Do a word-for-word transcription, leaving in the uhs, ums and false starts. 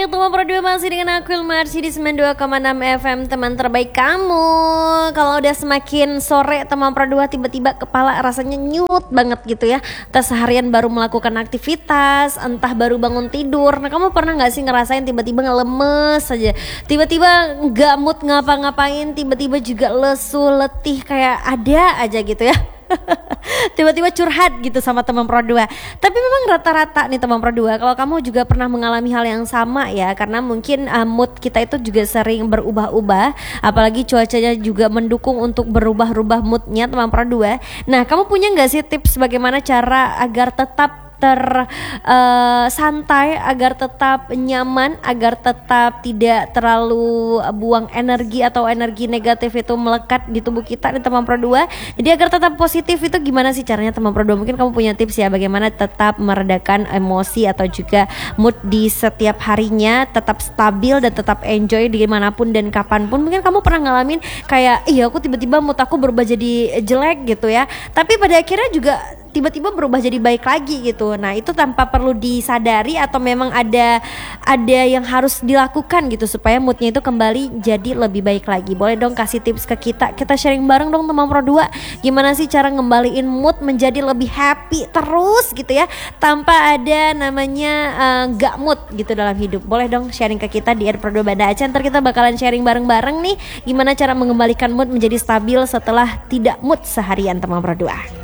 teman berdua masih dengan aku Ilmarsi di sembilan puluh dua koma enam F M, teman terbaik kamu. Kalau udah semakin sore teman berdua tiba-tiba kepala rasanya nyut banget gitu ya. Entah seharian baru melakukan aktivitas, entah baru bangun tidur. Nah kamu pernah gak sih ngerasain tiba-tiba ngelemes aja, tiba-tiba gak mood ngapa-ngapain, tiba-tiba juga lesu, letih, kayak ada aja gitu ya. Tiba-tiba curhat gitu sama teman pro dua. Tapi memang rata-rata nih teman pro dua, kalau kamu juga pernah mengalami hal yang sama ya, karena mungkin uh, mood kita itu juga sering berubah-ubah, apalagi cuacanya juga mendukung untuk berubah-ubah moodnya teman pro dua. Nah kamu punya nggak sih tips bagaimana cara agar tetap ter uh, santai, agar tetap nyaman, agar tetap tidak terlalu buang energi atau energi negatif itu melekat di tubuh kita nih teman pro dua. Jadi agar tetap positif itu gimana sih caranya teman pro dua? Mungkin kamu punya tips ya bagaimana tetap meredakan emosi atau juga mood di setiap harinya, tetap stabil dan tetap enjoy dimanapun dan kapanpun. Mungkin kamu pernah ngalamin kayak iya aku tiba-tiba mood aku berubah jadi jelek gitu ya, tapi pada akhirnya juga tiba-tiba berubah jadi baik lagi gitu. Nah itu tanpa perlu disadari atau memang ada ada yang harus dilakukan gitu supaya moodnya itu kembali jadi lebih baik lagi. Boleh dong kasih tips ke kita, kita sharing bareng dong teman pro dua. Gimana sih cara ngembaliin mood menjadi lebih happy terus gitu ya, tanpa ada namanya uh, gak mood gitu dalam hidup. Boleh dong sharing ke kita di pro dua Banda Aceh. Ntar kita bakalan sharing bareng-bareng nih gimana cara mengembalikan mood menjadi stabil setelah tidak mood seharian teman pro dua.